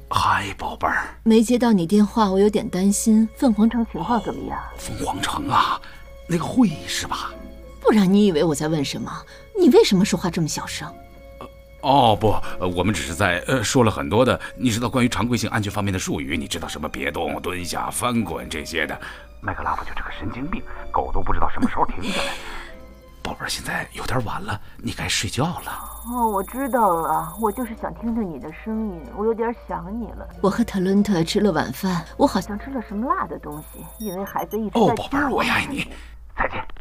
嗨，宝贝儿。 没接到你电话，我有点担心。凤凰城情况怎么样？ 凤凰城啊，那个会议是吧？ 不然你以为我在问什么？你为什么说话这么小声？ 不，我们只是在说了很多的，你知道关于常规性安全方面的术语，你知道什么别动、蹲下、翻滚这些的。麦克拉夫就是个神经病，狗都不知道什么时候停下来。宝贝儿，现在有点晚了，你该睡觉了。 我知道了，我就是想听听你的声音，我有点想你了。我和特伦特吃了晚饭，我好像吃了什么辣的东西，因为孩子一直在宝贝儿，我也爱你。